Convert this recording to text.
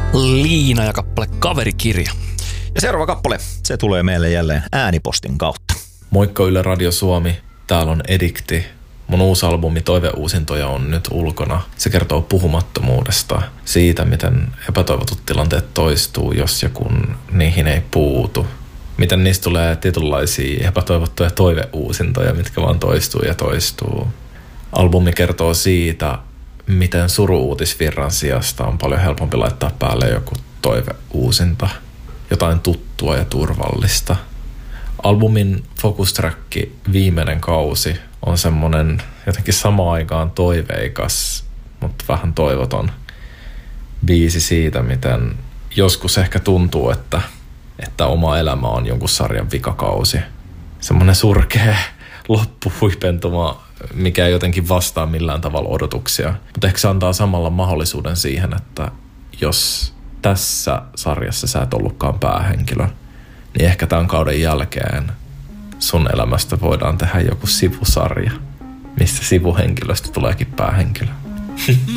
Liina ja kappale Kaverikirja. Ja seuraava kappale, se tulee meille jälleen äänipostin kautta. Moikka Yle Radio Suomi, täällä on Edikti. Mun uusi albumi Toiveuusintoja on nyt ulkona. Se kertoo puhumattomuudesta, siitä miten epätoivotut tilanteet toistuu, jos ja kun niihin ei puutu. Miten niistä tulee tietynlaisia epätoivottuja toiveuusintoja, mitkä vaan toistuu ja toistuu. Albumi kertoo siitä, miten suru-uutisvirran sijasta on paljon helpompi laittaa päälle joku toiveuusinta, jotain tuttua ja turvallista. Albumin fokustracki Viimeinen kausi on semmonen jotenkin samaan aikaan toiveikas, mutta vähän toivoton biisi siitä, miten joskus ehkä tuntuu, että oma elämä on jonkun sarjan vikakausi. Semmonen surkea loppuhuipentuma, mikä ei jotenkin vastaa millään tavalla odotuksia. Mutta ehkä se antaa samalla mahdollisuuden siihen, että jos tässä sarjassa sä et ollutkaan päähenkilö, niin ehkä tämän kauden jälkeen sun elämästä voidaan tehdä joku sivusarja, missä sivuhenkilöstä tuleekin päähenkilö.